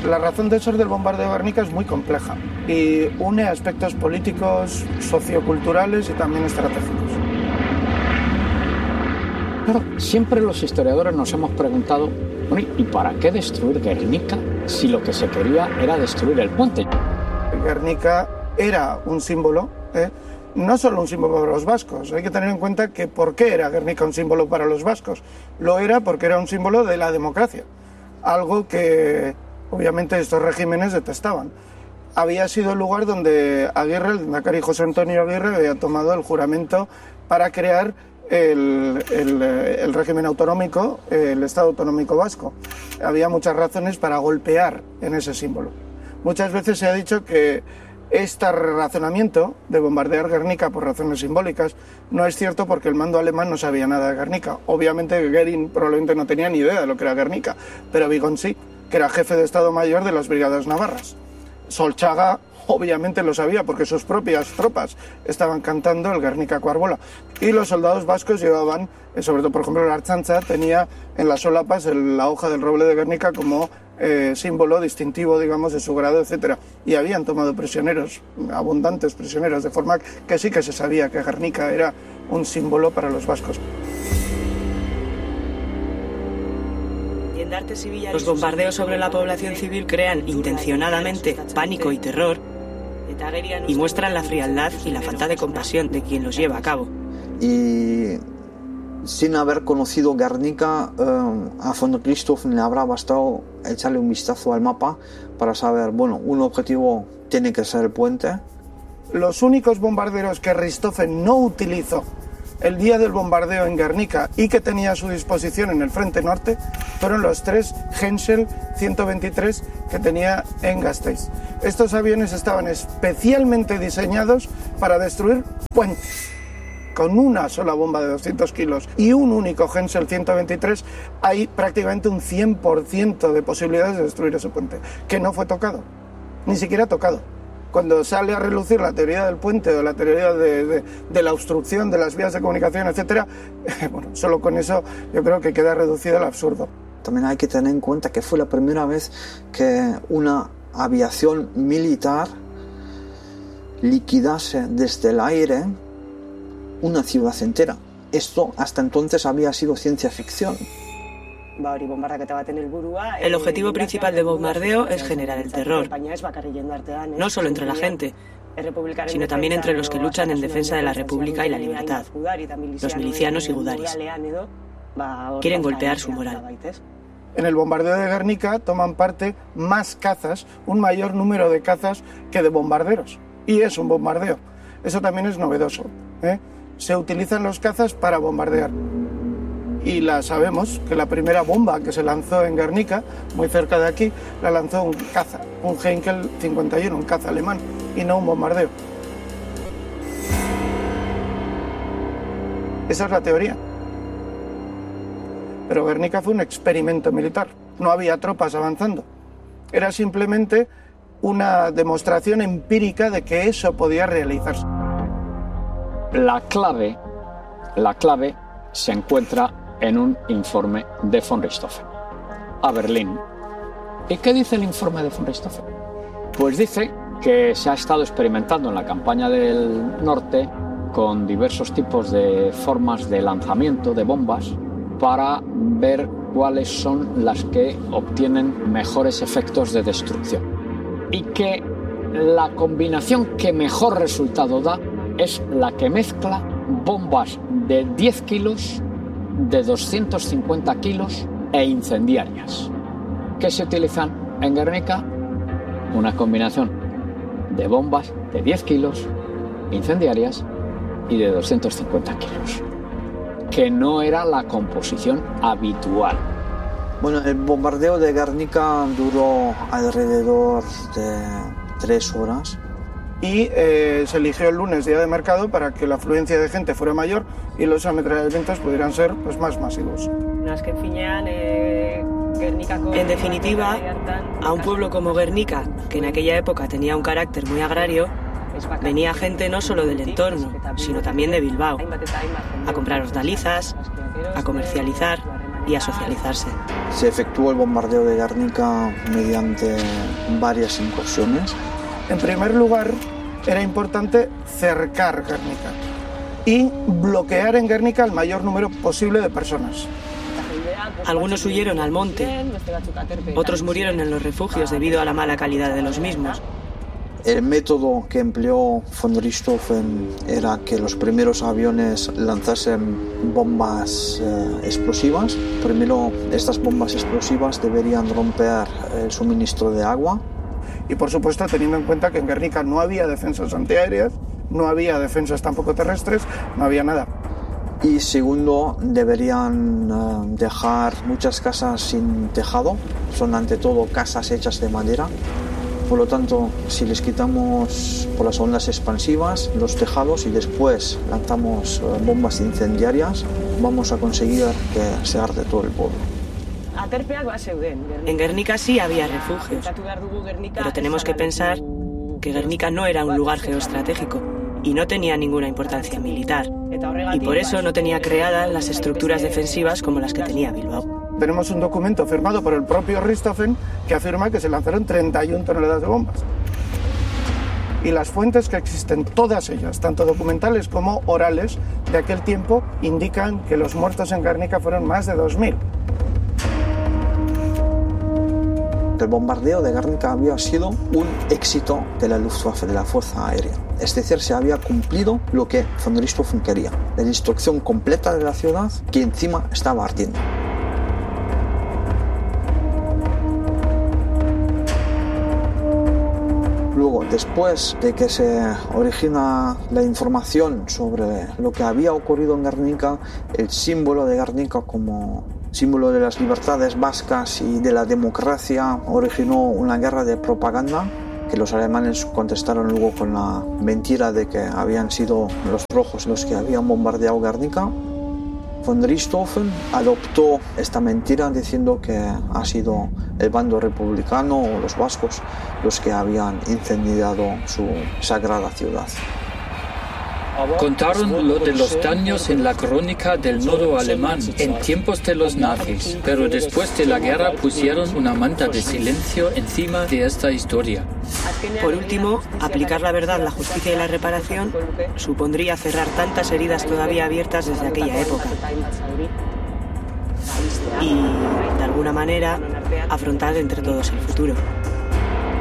La razón de ser del bombardeo de Guernica es muy compleja y une aspectos políticos, socioculturales y también estratégicos. Claro, siempre los historiadores nos hemos preguntado, bueno, ¿y para qué destruir Guernica si lo que se quería era destruir el puente? Guernica era un símbolo, no solo un símbolo para los vascos. Hay que tener en cuenta que ¿por qué era Guernica un símbolo para los vascos? Lo era porque era un símbolo de la democracia, algo que obviamente estos regímenes detestaban. Había sido el lugar donde Aguirre, el lehendakari José Antonio Aguirre, había tomado el juramento para crear el régimen autonómico, el Estado autonómico vasco. Había muchas razones para golpear en ese símbolo. Muchas veces se ha dicho que este razonamiento de bombardear Guernica por razones simbólicas no es cierto porque el mando alemán no sabía nada de Guernica. Obviamente Goering probablemente no tenía ni idea de lo que era Guernica, pero Vigón sí, que era jefe de Estado Mayor de las Brigadas Navarras. Solchaga obviamente lo sabía porque sus propias tropas estaban cantando el Guernica Coarbola. Y los soldados vascos llevaban, sobre todo por ejemplo la Archancha, tenía en las solapas la hoja del roble de Guernica como símbolo distintivo, digamos, de su grado, etcétera. Y habían tomado prisioneros, abundantes prisioneros, de forma que sí que se sabía que Guernica era un símbolo para los vascos. Los bombardeos sobre la población civil crean intencionadamente pánico y terror y muestran la frialdad y la falta de compasión de quien los lleva a cabo. Y sin haber conocido Guernica, a von Richthofen le habrá bastado echarle un vistazo al mapa para saber, bueno, un objetivo tiene que ser el puente. Los únicos bombarderos que Richthofen no utilizó el día del bombardeo en Guernica y que tenía a su disposición en el frente norte fueron los 3 Henschel 123 que tenía en Gasteiz. Estos aviones estaban especialmente diseñados para destruir puentes. Con una sola bomba de 200 kilos y un único Henschel 123 hay prácticamente un 100% de posibilidades de destruir ese puente, que no fue tocado, ni siquiera tocado. Cuando sale a relucir la teoría del puente o la teoría de la obstrucción de las vías de comunicación, etcétera, bueno, solo con eso yo creo que queda reducido al absurdo. También hay que tener en cuenta que fue la primera vez que una aviación militar liquidase desde el aire una ciudad entera. Esto hasta entonces había sido ciencia ficción. El objetivo principal del bombardeo es generar el terror, no solo entre la gente, sino también entre los que luchan en defensa de la República y la libertad, los milicianos y gudaris. Quieren golpear su moral. En el bombardeo de Guernica toman parte más cazas, un mayor número de cazas que de bombarderos. Y es un bombardeo. Eso también es novedoso, Se utilizan los cazas para bombardear. Y sabemos que la primera bomba que se lanzó en Guernica, muy cerca de aquí, la lanzó un caza, un Heinkel 51, un caza alemán, y no un bombardeo. Esa es la teoría. Pero Guernica fue un experimento militar. No había tropas avanzando. Era simplemente una demostración empírica de que eso podía realizarse. La clave se encuentra en un informe de von Richthofen a Berlín. ¿Y qué dice el informe de von Richthofen? Pues dice que se ha estado experimentando en la campaña del norte con diversos tipos de formas de lanzamiento de bombas para ver cuáles son las que obtienen mejores efectos de destrucción. Y que la combinación que mejor resultado da es la que mezcla bombas de 10 kilos, de 250 kilos e incendiarias. ¿Qué se utilizan en Guernica? Una combinación de bombas de 10 kilos, incendiarias y de 250 kilos, que no era la composición habitual. Bueno, el bombardeo de Guernica duró alrededor de 3 horas. Y se eligió el lunes, día de mercado, para que la afluencia de gente fuera mayor y los ametrallamientos pudieran ser más masivos. En definitiva, a un pueblo como Guernica, que en aquella época tenía un carácter muy agrario, venía gente no solo del entorno, sino también de Bilbao, a comprar hortalizas, a comercializar y a socializarse. Se efectuó el bombardeo de Guernica mediante varias incursiones. En primer lugar, era importante cercar Guernica y bloquear en Guernica el mayor número posible de personas. Algunos huyeron al monte, otros murieron en los refugios debido a la mala calidad de los mismos. El método que empleó von Richthofen era que los primeros aviones lanzasen bombas explosivas. Primero, estas bombas explosivas deberían romper el suministro de agua. Y por supuesto, teniendo en cuenta que en Guernica no había defensas antiaéreas, no había defensas tampoco terrestres, no había nada. Y segundo, deberían dejar muchas casas sin tejado. Son ante todo casas hechas de madera. Por lo tanto, si les quitamos por las ondas expansivas los tejados y después lanzamos bombas incendiarias, vamos a conseguir que se arde todo el pueblo. En Guernica sí había refugios, pero tenemos que pensar que Guernica no era un lugar geoestratégico y no tenía ninguna importancia militar, y por eso no tenía creadas las estructuras defensivas como las que tenía Bilbao. Tenemos un documento firmado por el propio Richthofen que afirma que se lanzaron 31 toneladas de bombas. Y las fuentes que existen, todas ellas, tanto documentales como orales, de aquel tiempo, indican que los muertos en Guernica fueron más de 2.000. El bombardeo de Guernica había sido un éxito de la Luftwaffe, de la Fuerza Aérea. Es decir, se había cumplido lo que von Richthofen quería, la destrucción completa de la ciudad, que encima estaba ardiendo. Luego, después de que se origina la información sobre lo que había ocurrido en Guernica, el símbolo de Guernica como símbolo de las libertades vascas y de la democracia originó una guerra de propaganda que los alemanes contestaron luego con la mentira de que habían sido los rojos los que habían bombardeado Guernica. Von Richthofen adoptó esta mentira diciendo que ha sido el bando republicano o los vascos los que habían incendiado su sagrada ciudad. Contaron lo de los daños en la crónica del nodo alemán en tiempos de los nazis, pero después de la guerra pusieron una manta de silencio encima de esta historia. Por último, aplicar la verdad, la justicia y la reparación supondría cerrar tantas heridas todavía abiertas desde aquella época y, de alguna manera, afrontar entre todos el futuro.